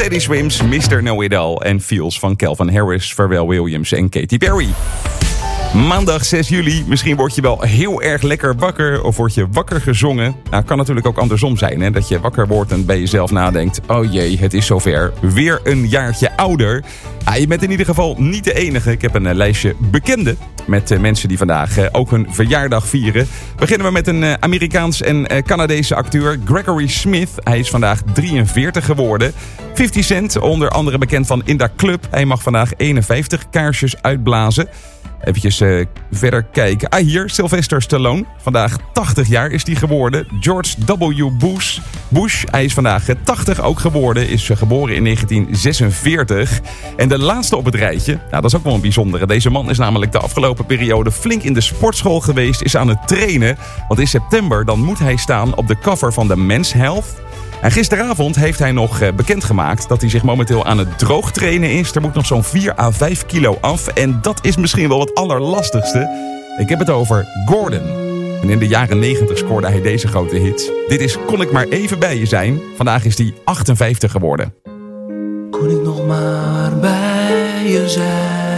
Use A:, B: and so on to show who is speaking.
A: Teddy Swims, Mr. Know-It-All en Feels van Calvin Harris, Pharrell Williams en Katy Perry. Maandag 6 juli, misschien word je wel heel erg lekker wakker of word je wakker gezongen. Nou, kan natuurlijk ook andersom zijn, hè? Dat je wakker wordt en bij jezelf nadenkt, oh jee, het is zover, weer een jaartje ouder. Je bent in ieder geval niet de enige. Ik heb een lijstje bekenden met mensen die vandaag ook hun verjaardag vieren. Beginnen we met een Amerikaans en Canadese acteur, Gregory Smith. Hij is vandaag 43 geworden. 50 Cent, onder andere bekend van In Da Club. Hij mag vandaag 51 kaarsjes uitblazen. Eventjes verder kijken. Hier, Sylvester Stallone. Vandaag 80 jaar is hij geworden. George W. Bush. Hij is vandaag 80 ook geworden. Is geboren in 1946. En de laatste op het rijtje. Nou, dat is ook wel een bijzondere. Deze man is namelijk de afgelopen periode flink in de sportschool geweest. Is aan het trainen. Want in september dan moet hij staan op de cover van de Men's Health. En gisteravond heeft hij nog bekendgemaakt dat hij zich momenteel aan het droogtrainen is. Er moet nog zo'n 4 à 5 kilo af. En dat is misschien wel het allerlastigste. Ik heb het over Gordon. En in de jaren 90 scoorde hij deze grote hit. Dit is Kon ik maar even bij je zijn. Vandaag is hij 58 geworden.
B: Kon ik nog maar bij je zijn.